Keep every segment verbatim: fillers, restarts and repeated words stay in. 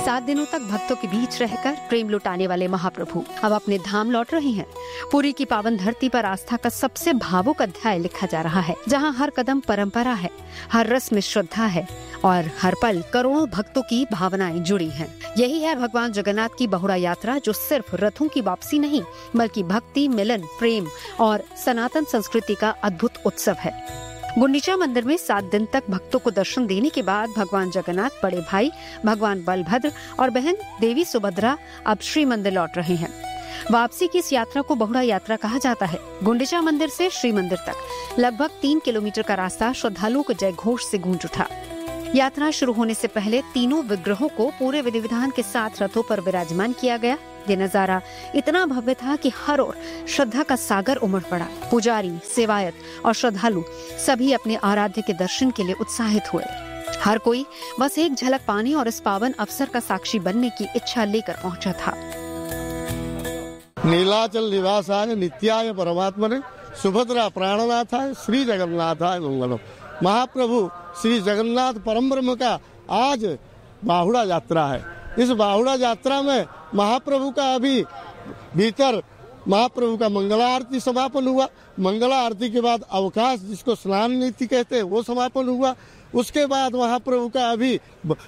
सात दिनों तक भक्तों के बीच रहकर प्रेम लुटाने वाले महाप्रभु अब अपने धाम लौट रहे हैं। पुरी की पावन धरती पर आस्था का सबसे भावुक अध्याय लिखा जा रहा है, जहां हर कदम परंपरा है, हर रस में श्रद्धा है और हर पल करोड़ों भक्तों की भावनाएं जुड़ी हैं। यही है भगवान जगन्नाथ की बहुड़ा यात्रा, जो सिर्फ रथों की वापसी नहीं बल्कि भक्ति, मिलन, प्रेम और सनातन संस्कृति का अद्भुत उत्सव है। गुंडीचा मंदिर में सात दिन तक भक्तों को दर्शन देने के बाद भगवान जगन्नाथ, बड़े भाई भगवान बलभद्र और बहन देवी सुभद्रा अब श्री मंदिर लौट रहे हैं। वापसी की इस यात्रा को बहुड़ा यात्रा कहा जाता है। गुंडीचा मंदिर से श्री मंदिर तक लगभग तीन किलोमीटर का रास्ता श्रद्धालुओं के जय घोष से गूंज उठा। यात्रा शुरू होने से पहले तीनों विग्रहों को पूरे विधि विधान के साथ रथों पर विराजमान किया गया। ये नजारा इतना भव्य था कि हर ओर श्रद्धा का सागर उमड़ पड़ा। पुजारी, सेवायत और श्रद्धालु सभी अपने आराध्य के दर्शन के लिए उत्साहित हुए। हर कोई बस एक झलक पाने और इस पावन अवसर का साक्षी बनने की इच्छा लेकर पहुंचा था। नीलाचल निवासाय नित्याय परमात्मने सुभद्रा प्राणनाथाय श्री जगन्नाथाय मंगलम। महाप्रभु श्री जगन्नाथ परम ब्रह्म का आज बाहुड़ा यात्रा है। इस बाहुड़ा यात्रा में महाप्रभु का अभी भीतर महाप्रभु का मंगला आरती समापन हुआ। मंगला आरती के बाद अवकाश, जिसको स्नान नीति कहते हैं, वो समापन हुआ। उसके बाद महाप्रभु का अभी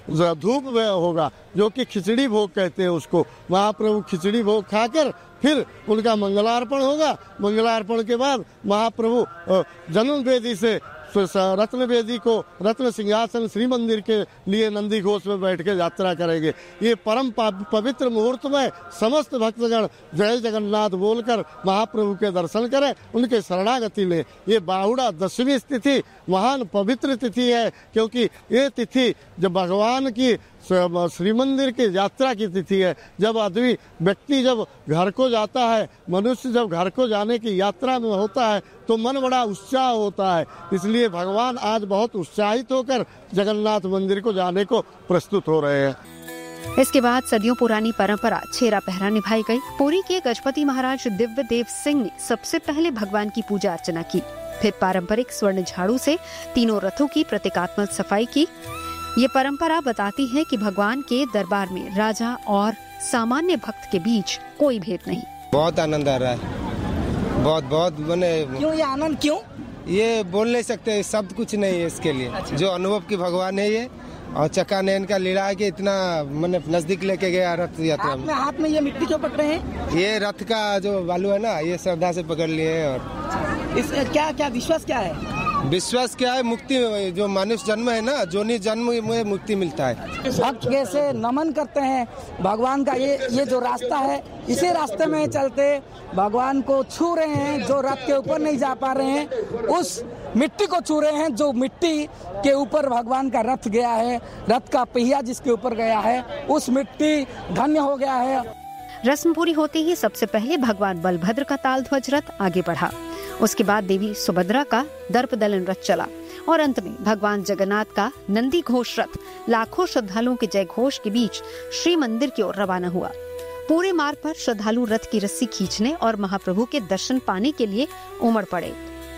धूप होगा, जो कि खिचड़ी भोग कहते हैं उसको। महाप्रभु खिचड़ी भोग खाकर फिर उनका मंगलार्पण होगा। मंगलार्पण के बाद महाप्रभु जन्म वेदी से रत्न वेदी को रत्न सिंहासन श्री मंदिर के लिए नंदी घोष में बैठ के यात्रा करेंगे। ये परम पवित्र मुहूर्त में समस्त भक्तगण जय जगन्नाथ बोलकर महाप्रभु के दर्शन करें, उनके शरणागति लें। ये बाहुड़ा दसवीं तिथि महान पवित्र तिथि है, क्योंकि ये तिथि जब भगवान की श्री मंदिर की यात्रा की तिथि है। जब आदमी व्यक्ति जब घर को जाता है, मनुष्य जब घर को जाने की यात्रा में होता है तो मन बड़ा उत्साह होता है। इसलिए भगवान आज बहुत उत्साहित होकर जगन्नाथ मंदिर को जाने को प्रस्तुत हो रहे हैं। इसके बाद सदियों पुरानी परंपरा छेरा पहरा निभाई गई। पुरी के गजपति महाराज दिव्य देव सिंह ने सबसे पहले भगवान की पूजा अर्चना की। फिर पारंपरिक स्वर्ण झाड़ू से तीनों रथों की प्रतीकात्मक सफाई की। ये परंपरा बताती है कि भगवान के दरबार में राजा और सामान्य भक्त के बीच कोई भेद नहीं। बहुत आनंद आ रहा है, बहुत बहुत मैंने। क्यों ये आनंद क्यों? ये बोल नहीं सकते, शब्द कुछ नहीं है इसके लिए। अच्छा। जो अनुभव की भगवान है ये, और चक्का नयन का लीला के इतना मैंने नजदीक लेके गया रथ यात्रा में। हाथ में ये मिट्टी क्यों पकड़े हैं? ये रथ का जो बालू है ना, ये श्रद्धा से पकड़ लिए हैं। और इस क्या क्या विश्वास क्या है? विश्वास क्या है? मुक्ति, जो मनुष्य जन्म है ना, जोनि जन्म में मुक्ति मिलता है। भक्त कैसे नमन करते हैं भगवान का। ये ये जो रास्ता है, इसी रास्ते में चलते भगवान को छू रहे हैं। जो रथ के ऊपर नहीं जा पा रहे हैं, उस मिट्टी को छू रहे हैं, जो मिट्टी के ऊपर भगवान का रथ गया है। रथ का पहिया जिसके ऊपर गया है, उस मिट्टी धन्य हो गया है। रस्म पूरी होते ही सबसे पहले भगवान बलभद्र का ताल ध्वज रथ आगे बढ़ा। उसके बाद देवी सुभद्रा का दर्प दलन रथ चला और अंत में भगवान जगन्नाथ का नंदी घोष रथ लाखों श्रद्धालुओं के जय घोष के बीच श्री मंदिर की ओर रवाना हुआ। पूरे मार्ग पर श्रद्धालु रथ की रस्सी खींचने और महाप्रभु के दर्शन पाने के लिए उमड़ पड़े।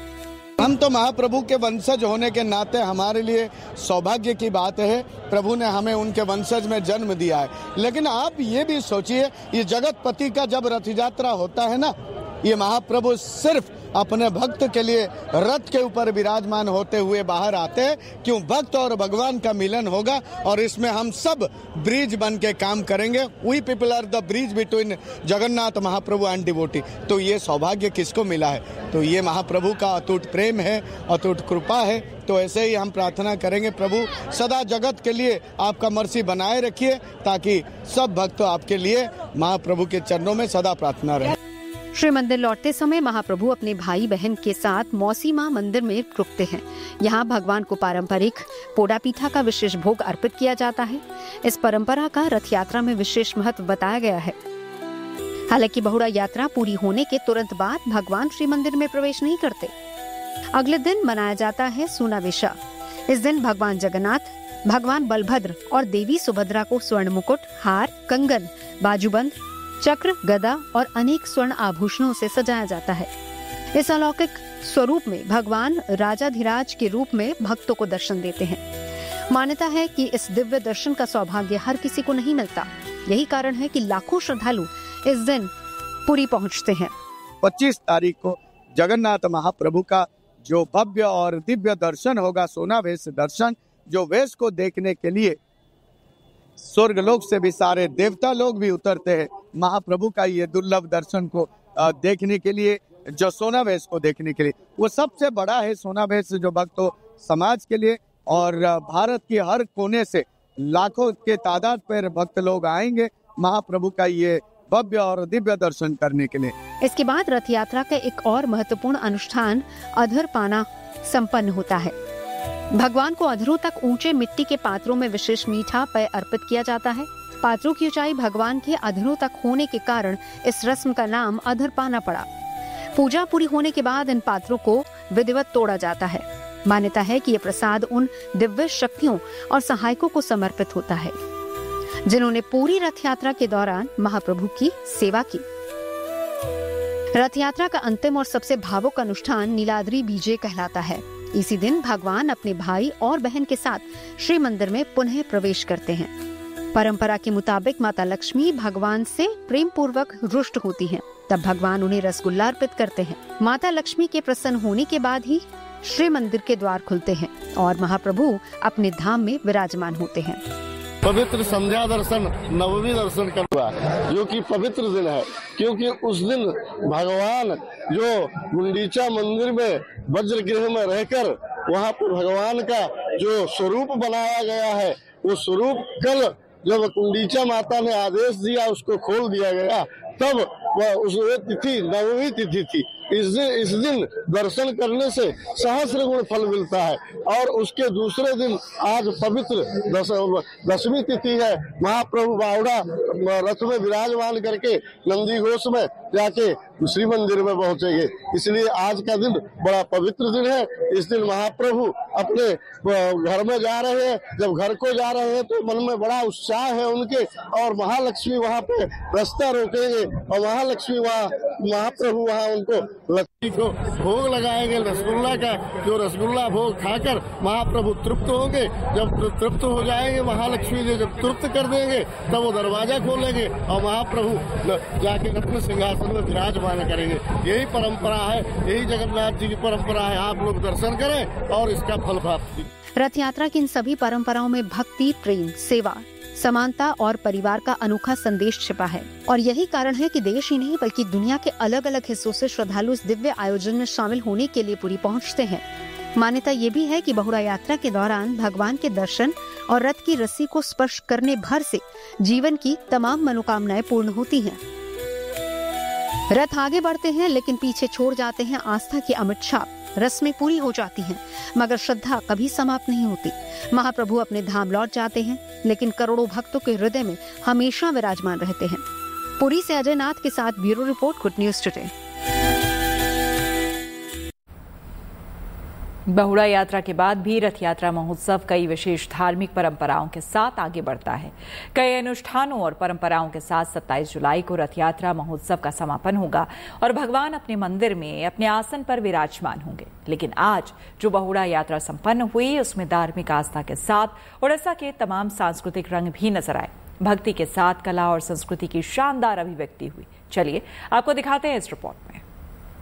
हम तो महाप्रभु के वंशज होने के नाते हमारे लिए सौभाग्य की बात है, प्रभु ने हमें उनके वंशज में जन्म दिया है। लेकिन आप ये भी सोचिए, ये जगतपति का जब रथ यात्रा होता है ना, ये महाप्रभु सिर्फ अपने भक्त के लिए रथ के ऊपर विराजमान होते हुए बाहर आते हैं। क्यों? भक्त और भगवान का मिलन होगा और इसमें हम सब ब्रिज बन के काम करेंगे। We people are the bridge between Jagannath Mahaprabhu and devotee. तो ये सौभाग्य किसको मिला है? तो ये महाप्रभु का अटूट प्रेम है, अटूट कृपा है। तो ऐसे ही हम प्रार्थना करेंगे, प्रभु सदा जगत के लिए आपका मर्सी बनाए रखिए, ताकि सब भक्त आपके लिए महाप्रभु के चरणों में सदा प्रार्थना रहे। श्री मंदिर लौटते समय महाप्रभु अपने भाई बहन के साथ मौसी मां मंदिर में रुकते हैं। यहाँ भगवान को पारंपरिक पोड़ा पीठा का विशेष भोग अर्पित किया जाता है। इस परंपरा का रथ यात्रा में विशेष महत्व बताया गया है। हालांकि बहुड़ा यात्रा पूरी होने के तुरंत बाद भगवान श्री मंदिर में प्रवेश नहीं करते। अगले दिन मनाया जाता है सूनावेशा। इस दिन भगवान जगन्नाथ, भगवान बलभद्र और देवी सुभद्रा को स्वर्ण मुकुट, हार, कंगन, बाजूबंद, चक्र, गदा और अनेक स्वर्ण आभूषणों से सजाया जाता है। इस अलौकिक स्वरूप में भगवान राजाधिराज के रूप में भक्तों को दर्शन देते हैं। मान्यता है कि इस दिव्य दर्शन का सौभाग्य हर किसी को नहीं मिलता। यही कारण है कि लाखों श्रद्धालु इस दिन पुरी पहुंचते हैं। पच्चीस तारीख को जगन्नाथ महाप्रभु का जो भव्य और दिव्य दर्शन होगा, सोना वेश दर्शन, जो वेश को देखने के लिए स्वर्ग लोक से भी सारे देवता लोग भी उतरते हैं महाप्रभु का ये दुर्लभ दर्शन को देखने के लिए, जो सोना वेश को देखने के लिए। वो सबसे बड़ा है सोना वेश जो भक्तों समाज के लिए, और भारत के हर कोने से लाखों के तादाद पर भक्त लोग आएंगे महाप्रभु का ये भव्य और दिव्य दर्शन करने के लिए। इसके बाद रथ यात्रा का एक और महत्वपूर्ण अनुष्ठान अधरपाना संपन्न होता है। भगवान को अधरों तक ऊंचे मिट्टी के पात्रों में विशेष मीठा पेय अर्पित किया जाता है। पात्रों की ऊंचाई भगवान के अधरों तक होने के कारण इस रस्म का नाम अधरपाना पड़ा। पूजा पूरी होने के बाद इन पात्रों को विधिवत तोड़ा जाता है। मान्यता है कि यह प्रसाद उन दिव्य शक्तियों और सहायकों को समर्पित होता है जिन्होंने पूरी रथ यात्रा के दौरान महाप्रभु की सेवा की। रथ यात्रा का अंतिम और सबसे भावुक अनुष्ठान नीलाद्री बीजे कहलाता है। इसी दिन भगवान अपने भाई और बहन के साथ श्री मंदिर में पुनः प्रवेश करते हैं। परंपरा के मुताबिक माता लक्ष्मी भगवान से प्रेम पूर्वक रुष्ट होती हैं। तब भगवान उन्हें रसगुल्ला अर्पित करते हैं। माता लक्ष्मी के प्रसन्न होने के बाद ही श्री मंदिर के द्वार खुलते हैं और महाप्रभु अपने धाम में विराजमान होते हैं। पवित्र संध्या दर्शन, नवमी दर्शन करवा, जो कि पवित्र दिन है, क्योंकि उस दिन भगवान जो गुंडीचा मंदिर में वज्रगृह में रहकर वहाँ पर भगवान का जो स्वरूप बनाया गया है, वो स्वरूप कल जब गुंडीचा माता ने आदेश दिया उसको खोल दिया गया, तब वह उस तिथि नवमी तिथि थी। इस दिन इस दिन दर्शन करने से सहस्र गुण फल मिलता है। और उसके दूसरे दिन आज पवित्र दस, दसवीं तिथि है। महाप्रभु बावड़ा रथ में विराजमान करके नंदी घोष में जाके श्री मंदिर में पहुंचेंगे, इसलिए आज का दिन बड़ा पवित्र दिन है। इस दिन महाप्रभु अपने घर में जा रहे हैं। जब घर को जा रहे हैं तो मन में बड़ा उत्साह है उनके, और महालक्ष्मी वहाँ पे रास्ता रोकेंगे और महालक्ष्मी वहाँ महाप्रभु वहाँ उनको लक्ष्मी को भोग लगाएंगे। रसगुल्ला का जो रसगुल्ला भोग खाकर महाप्रभु तृप्त होंगे। जब तृप्त हो जाएंगे महालक्ष्मी जी जब तृप्त कर देंगे तब वो दरवाजा खोलेंगे और महाप्रभु जाके रत्न सिंहासन में विराजमान करेंगे। यही परंपरा है, यही जगन्नाथ जी की परंपरा है। आप लोग दर्शन करें और इसका फल प्राप्ति। रथ यात्रा की इन सभी परंपराओं में भक्ति, प्रेम, सेवा, समानता और परिवार का अनोखा संदेश छिपा है। और यही कारण है कि देश ही नहीं बल्कि दुनिया के अलग अलग हिस्सों से श्रद्धालु इस दिव्य आयोजन में शामिल होने के लिए पुरी पहुंचते हैं। मान्यता ये भी है कि बहुड़ा यात्रा के दौरान भगवान के दर्शन और रथ की रस्सी को स्पर्श करने भर से जीवन की तमाम मनोकामनाएं पूर्ण होती हैं। रथ आगे बढ़ते हैं लेकिन पीछे छोड़ जाते हैं आस्था की अमिट छाप। रस्में पूरी हो जाती हैं मगर श्रद्धा कभी समाप्त नहीं होती। महाप्रभु अपने धाम लौट जाते हैं लेकिन करोड़ों भक्तों के हृदय में हमेशा विराजमान रहते हैं। पुरी से अजय नाथ के साथ bureau report, good news today. Bahuda यात्रा के बाद भी रथ यात्रा महोत्सव कई विशेष धार्मिक परंपराओं के साथ आगे बढ़ता है। कई अनुष्ठानों और परंपराओं के साथ सत्ताईस जुलाई को रथ यात्रा महोत्सव का समापन होगा और भगवान अपने मंदिर में अपने आसन पर विराजमान होंगे। लेकिन आज जो बहुड़ा यात्रा संपन्न हुई उसमें धार्मिक आस्था के साथ उड़ीसा के तमाम सांस्कृतिक रंग भी नजर आए। भक्ति के साथ कला और संस्कृति की शानदार अभिव्यक्ति हुई। चलिए आपको दिखाते हैं इस रिपोर्ट में।